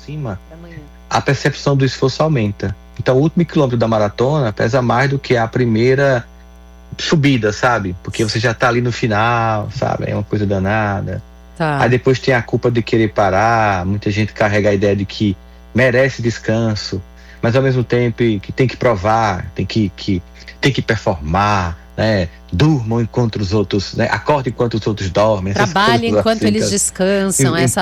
cima, a percepção do esforço aumenta. Então o último quilômetro da maratona pesa mais do que a primeira subida, sabe? Porque você já tá ali no final, sabe? É uma coisa danada. Tá. Aí depois tem a culpa de querer parar, muita gente carrega a ideia de que merece descanso, mas ao mesmo tempo que tem que provar, tem que performar, né? Durmam enquanto os outros, né? Acordem enquanto os outros dormem. Trabalhem enquanto assim, eles descansam, essa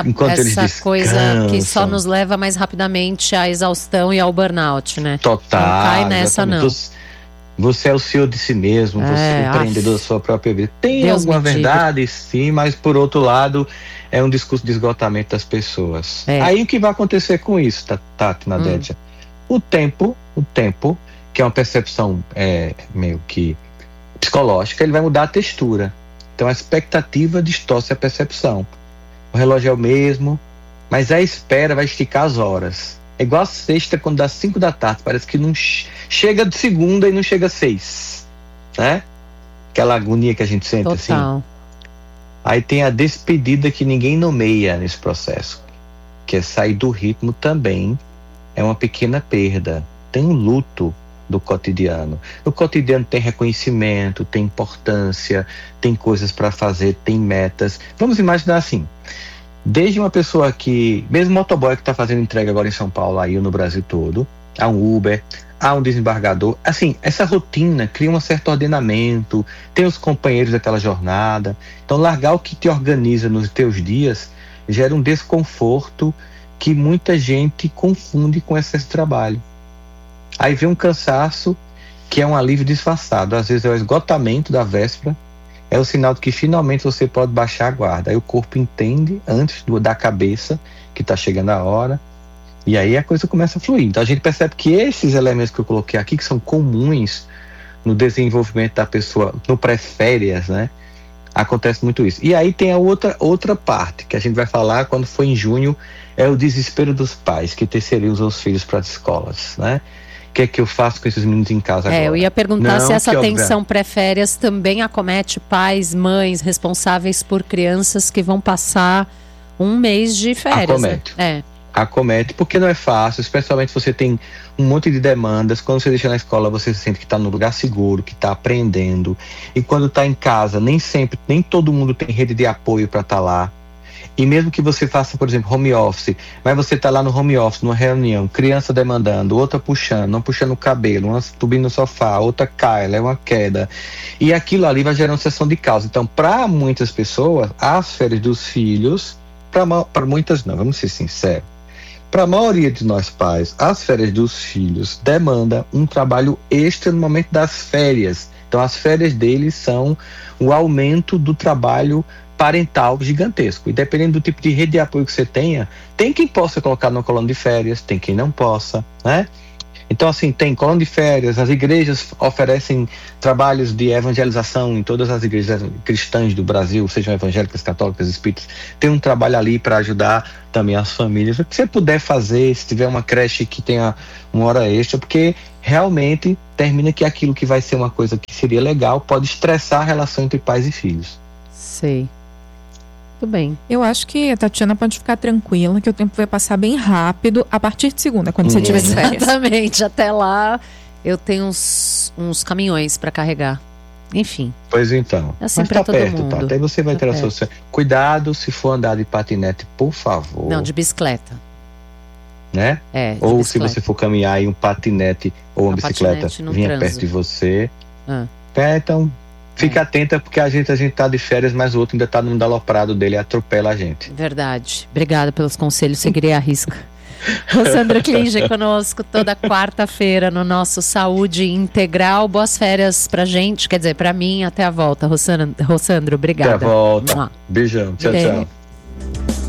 coisa que só nos leva mais rapidamente à exaustão e ao burnout, né? Total. Não cai nessa, exatamente. Não. Você é o senhor de si mesmo, você é o empreendedor da sua própria vida. Tem Deus alguma verdade, sim, mas por outro lado, é um discurso de esgotamento das pessoas. Aí o que vai acontecer com isso, Tati, Nadédia? O tempo, que é uma percepção meio que psicológica, ele vai mudar a textura. Então a expectativa distorce a percepção. O relógio é o mesmo, mas a espera vai esticar as horas. É igual a sexta, quando dá 5 da tarde, parece que não chega de segunda e não chega 6, né? Aquela agonia que a gente sente. Total. Assim. Aí tem a despedida que ninguém nomeia nesse processo, que é sair do ritmo também, é uma pequena perda. Tem um luto do cotidiano. No cotidiano tem reconhecimento, tem importância, tem coisas para fazer, tem metas. Vamos imaginar assim, desde uma pessoa que, mesmo motoboy que está fazendo entrega agora em São Paulo, aí no Brasil todo, há um Uber, há um desembargador, assim, essa rotina cria um certo ordenamento, tem os companheiros daquela jornada. Então largar o que te organiza nos teus dias gera um desconforto que muita gente confunde com excesso de trabalho. Aí vem um cansaço que é um alívio disfarçado, às vezes é o esgotamento da véspera, é o sinal de que finalmente você pode baixar a guarda. Aí o corpo entende antes da cabeça que está chegando a hora, e aí a coisa começa a fluir. Então a gente percebe que esses elementos que eu coloquei aqui, que são comuns no desenvolvimento da pessoa no pré-férias, né? Acontece muito isso. E aí tem a outra parte que a gente vai falar quando for em junho, é o desespero dos pais que terceirizam os filhos para as escolas, né? O que é que eu faço com esses meninos em casa agora? Eu ia perguntar se essa tensão pré-férias também acomete pais, mães responsáveis por crianças que vão passar um mês de férias. Acomete. Acomete, porque não é fácil, especialmente se você tem um monte de demandas. Quando você deixa na escola, você sente que está no lugar seguro, que está aprendendo. E quando está em casa, nem todo mundo tem rede de apoio para estar lá. E mesmo que você faça, por exemplo, home office, mas você está lá no home office, numa reunião, criança demandando, outra puxando, uma puxando o cabelo, uma subindo no sofá, outra cai, é uma queda. E aquilo ali vai gerar uma sessão de causa. Então, para muitas pessoas, as férias dos filhos, para muitas não, vamos ser sinceros, para a maioria de nós pais, as férias dos filhos demandam um trabalho extra no momento das férias. Então, as férias deles são o aumento do trabalho parental gigantesco. E dependendo do tipo de rede de apoio que você tenha, tem quem possa colocar no colônia de férias, tem quem não possa, né? Então, assim, tem colônia de férias, as igrejas oferecem trabalhos de evangelização em todas as igrejas cristãs do Brasil, sejam evangélicas, católicas, espíritas, tem um trabalho ali para ajudar também as famílias. O que você puder fazer, se tiver uma creche que tenha uma hora extra, porque realmente termina que aquilo que vai ser uma coisa que seria legal pode estressar a relação entre pais e filhos. Sei. Tudo bem. Eu acho que a Tatiana pode ficar tranquila, que o tempo vai passar bem rápido a partir de segunda, quando você tiver de férias. Exatamente. Até lá eu tenho uns caminhões para carregar. Enfim. Pois então. Assim mas para tá todo perto, mundo. Tata. Aí você vai ter a solução. Cuidado se for andar de patinete, por favor. Não, de bicicleta. Né? Ou bicicleta. Se você for caminhar aí um patinete ou uma bicicleta vinha perto de você. Então... Fica atenta, porque a gente tá de férias, mas o outro ainda tá no aloprado dele e atropela a gente. Verdade. Obrigada pelos conselhos, seguirei a risca. Rossandro Klinger conosco toda quarta-feira no nosso Saúde Integral. Boas férias pra gente, quer dizer, pra mim, até a volta. Rossandro, obrigada. Até a volta. Beijão, tchau, tchau.